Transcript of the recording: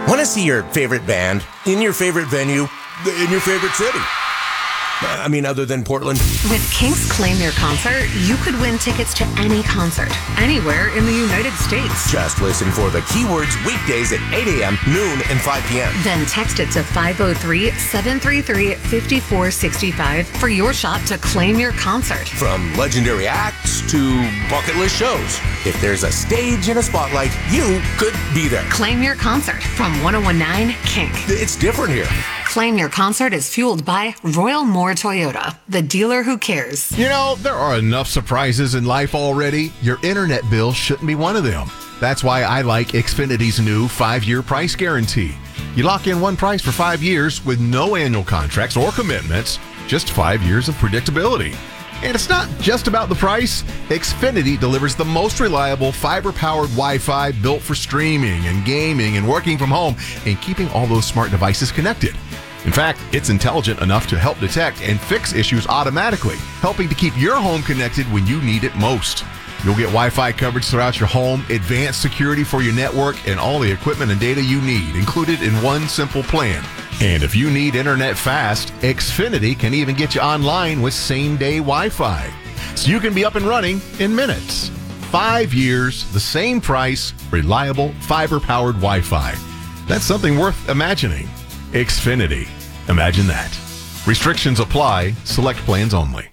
Want to see your favorite band in your favorite venue in your favorite city? I mean, other than Portland. With Kinks Claim Your Concert, you could win tickets to any concert, anywhere in the United States. Just listen for the keywords weekdays at 8 a.m., noon, and 5 p.m. Then text it to 503-733-5465 for your shot to claim your concert. From legendary acts to bucket list shows. If there's a stage and a spotlight, you could be there. Claim your concert from 1019 Kink. It's different here. Claim Your Concert is fueled by Royal Moore Toyota, the dealer who cares. You know, there are enough surprises in life already. Your internet bill shouldn't be one of them. That's why I like Xfinity's new 5-year price guarantee. You lock in one price for 5 years with no annual contracts or commitments, just 5 years of predictability. And it's not just about the price. Xfinity delivers the most reliable fiber-powered Wi-Fi built for streaming and gaming and working from home and keeping all those smart devices connected. In fact, it's intelligent enough to help detect and fix issues automatically, helping to keep your home connected when you need it most. You'll get Wi-Fi coverage throughout your home, advanced security for your network, and all the equipment and data you need included in one simple plan. And if you need internet fast, Xfinity can even get you online with same-day Wi-Fi. So you can be up and running in minutes. 5 years, the same price, reliable, fiber-powered Wi-Fi. That's something worth imagining. Xfinity. Imagine that. Restrictions apply. Select plans only.